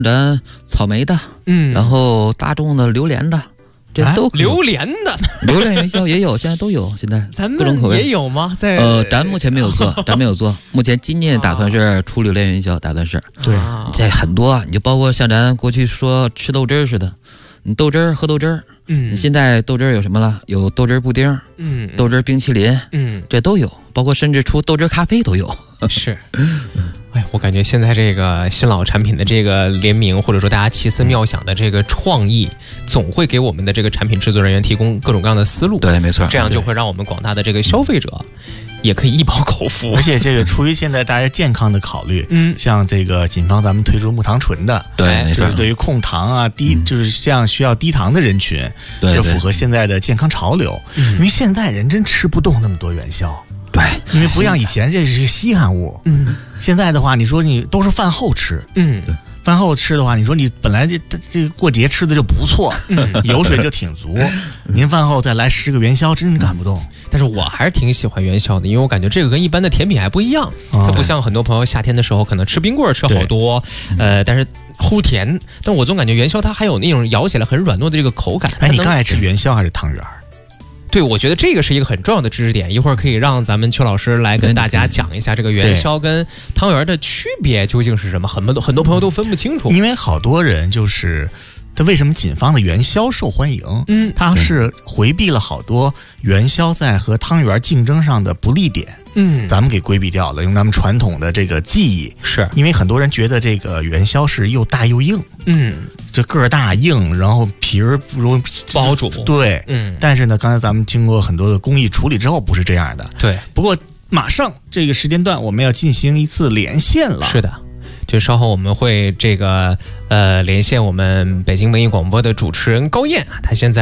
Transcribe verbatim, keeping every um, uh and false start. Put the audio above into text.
咱草莓的， 嗯， 然后大众的榴莲的，这都可以、 啊、榴莲的， 榴莲元宵也有，现在都有，现在咱各种口味也有吗？在呃，咱目前没有做，咱没有做，目前今年打算是出榴莲元宵，打算是对， 这很多，你就包括像咱过去说吃豆汁儿似的，你豆汁儿喝豆汁儿。嗯，你现在豆汁儿有什么了？有豆汁儿布丁，嗯，豆汁儿冰淇淋，嗯，这都有，包括甚至出豆汁儿咖啡都有。 是，哎，我感觉现在这个新老产品的这个联名，或者说大家奇思妙想的这个创意，总会给我们的这个产品制作人员提供各种各样的思路。 对，没错， 这样就会让我们广大的这个消费者也可以一饱口福。 而且这个出于现在大家健康的考虑，嗯，像这个锦方咱们推出木糖醇的， 对，没错， 就是对于控糖啊低，嗯、就是这样需要低糖的人群， 对， 就符合现在的健康潮流。嗯、因为现在人真吃不动那么多元宵。 对， 因为不像以前这是稀罕物，嗯，现在的话，你说你都是饭后吃，嗯，饭后吃的话，你说你本来这这过节吃的就不错，嗯，油水就挺足，您饭后再来十个元宵，真是赶不动。 但是我还是挺喜欢元宵的，因为我感觉这个跟一般的甜品还不一样，哦、它不像很多朋友夏天的时候可能吃冰棍吃好多，呃，但是齁甜，但我总感觉元宵它还有那种咬起来很软糯的这个口感。 哎，你刚才吃元宵还是汤圆？ 对，我觉得这个是一个很重要的知识点，一会儿可以让咱们邱老师来跟大家讲一下这个元宵跟汤圆的区别究竟是什么。很多很多朋友都分不清楚， 因为好多人就是他为什么锦方的元宵受欢迎？嗯，他是回避了好多元宵在和汤圆竞争上的不利点。嗯，咱们给规避掉了，用咱们传统的这个技艺， 是因为很多人觉得这个元宵是又大又硬，嗯，这个儿大硬，然后皮儿不容易不好煮， 对，嗯。但是呢，刚才咱们经过很多的工艺处理之后，不是这样的， 对。 不过马上这个时间段我们要进行一次连线了， 是的。就稍后我们会这个呃连线我们北京文艺广播的主持人高燕啊，他现在。